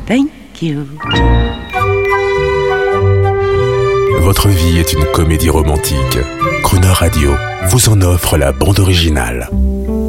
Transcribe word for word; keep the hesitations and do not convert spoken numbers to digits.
Thank you. Votre vie est une comédie romantique. Crooner Radio vous en offre la bande originale.